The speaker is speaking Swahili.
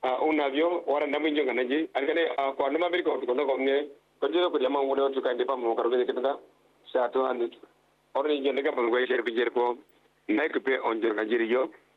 un avion ora namu jonga naji alkane ko andama bir ko ne ko jero ko jama ngodo to kan depa mo karo ke kita sa to anu ora ni jonga ba ngoy ser bi jer ko nek pe on jonga jeri yo